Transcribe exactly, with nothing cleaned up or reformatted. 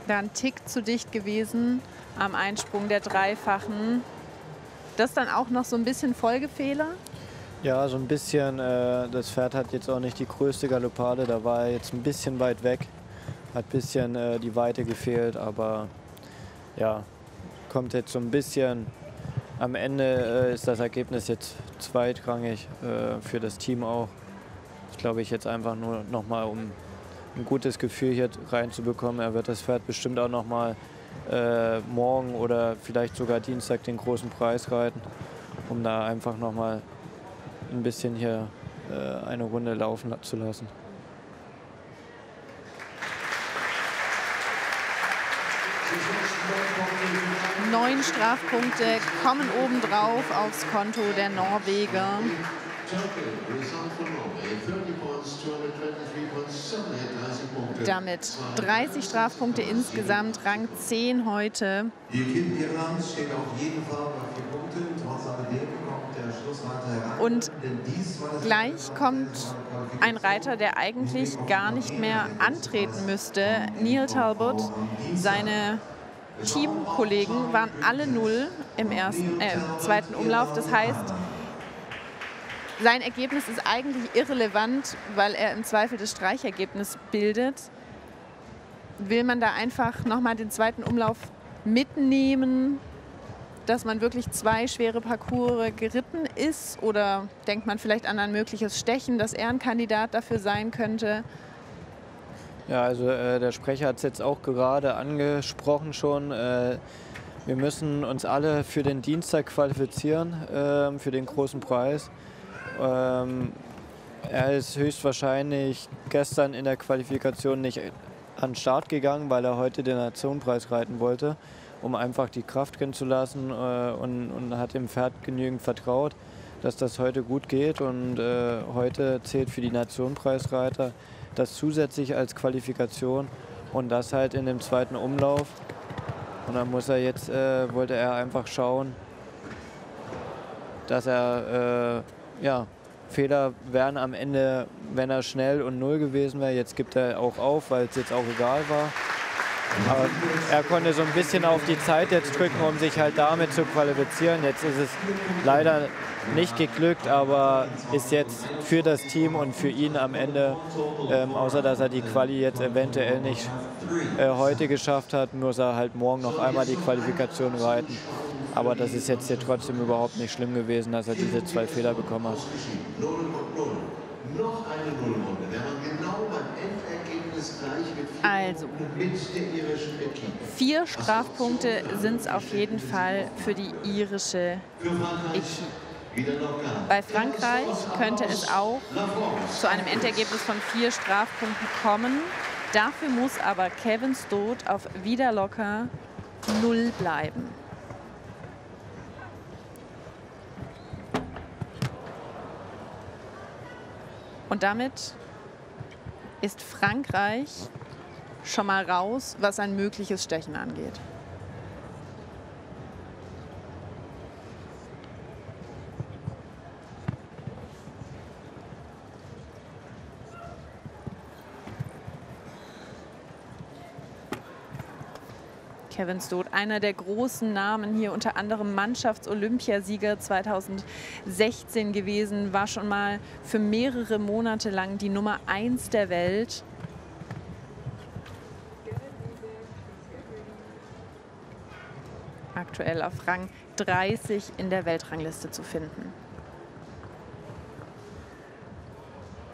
Da ein Tick zu dicht gewesen am Einsprung der Dreifachen. Das dann auch noch so ein bisschen Folgefehler? Ja, so ein bisschen. Äh, das Pferd hat jetzt auch nicht die größte Galoppade. Da war er jetzt ein bisschen weit weg. Hat ein bisschen äh, die Weite gefehlt, aber ja, kommt jetzt so ein bisschen. Am Ende äh, ist das Ergebnis jetzt zweitrangig äh, für das Team auch. Ich glaube, ich jetzt einfach nur nochmal, um ein gutes Gefühl hier reinzubekommen. Er wird das Pferd bestimmt auch nochmal äh, morgen oder vielleicht sogar Dienstag den großen Preis reiten, um da einfach nochmal ein bisschen hier äh, eine Runde laufen zu lassen. Neun Strafpunkte kommen obendrauf aufs Konto der Norweger. Damit dreißig Strafpunkte insgesamt, Rang zehn heute. Die Kind Irlands steht auf jeden Fall auf vier Punkte. Trotz alledem kommt der Schlussreiter heran. Und gleich kommt ein Reiter, der eigentlich gar nicht mehr antreten müsste. Neil Talbot. Seine Teamkollegen waren alle null im, ersten, äh, im zweiten Umlauf. Das heißt, sein Ergebnis ist eigentlich irrelevant, weil er im Zweifel das Streichergebnis bildet. Will man da einfach nochmal den zweiten Umlauf mitnehmen, dass man wirklich zwei schwere Parcours geritten ist? Oder denkt man vielleicht an ein mögliches Stechen, dass er ein Kandidat dafür sein könnte? Ja, also äh, der Sprecher hat es jetzt auch gerade angesprochen schon. Äh, wir müssen uns alle für den Dienstag qualifizieren, äh, für den großen Preis. Ähm, er ist höchstwahrscheinlich gestern in der Qualifikation nicht an den Start gegangen, weil er heute den Nationenpreis reiten wollte, um einfach die Kraft drin zu lassen, äh, und, und hat dem Pferd genügend vertraut, dass das heute gut geht. Und äh, heute zählt für die Nationenpreisreiter das zusätzlich als Qualifikation und das halt in dem zweiten Umlauf. Und dann muss er jetzt, äh, wollte er einfach schauen, dass er, äh, ja, Fehler wären am Ende, wenn er schnell und null gewesen wäre. Jetzt gibt er auch auf, weil es jetzt auch egal war. Aber er konnte so ein bisschen auf die Zeit jetzt drücken, um sich halt damit zu qualifizieren. Jetzt ist es leider nicht geglückt, aber ist jetzt für das Team und für ihn am Ende, ähm, außer dass er die Quali jetzt eventuell nicht äh, heute geschafft hat, muss er halt morgen noch einmal die Qualifikation reiten. Aber das ist jetzt hier trotzdem überhaupt nicht schlimm gewesen, dass er diese zwei Fehler bekommen hat. Noch eine Nullrunde, wenn man genau beim Endergebnis gleich mit vier Also, mit der irischen Equipe. Vier Strafpunkte sind es auf jeden Fall für die irische Equipe. Bei Frankreich könnte es auch zu einem Endergebnis von vier Strafpunkten kommen. Dafür muss aber Kevin Stott auf wieder locker null bleiben. Und damit ist Frankreich schon mal raus, was ein mögliches Stechen angeht. Kevin Stott, einer der großen Namen hier, unter anderem Mannschafts-Olympiasieger zweitausendsechzehn gewesen, war schon mal für mehrere Monate lang die Nummer eins der Welt. Aktuell auf Rang dreißig in der Weltrangliste zu finden.